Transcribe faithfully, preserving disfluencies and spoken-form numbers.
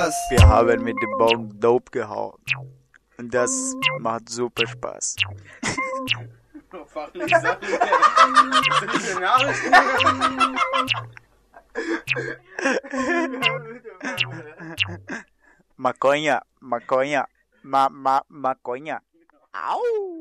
Wir haben mit dem Baum Dope gehauen. Und das macht super Spaß. Fachlich, sachlich. Was ist denn Nachrichten? Maconha, maconha, ma, ma, maconha. Au!